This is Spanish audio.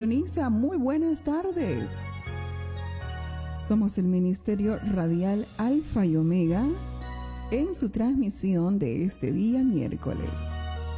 sintoniza, muy buenas tardes. Somos el Ministerio Radial Alfa y Omega en su transmisión de este día miércoles.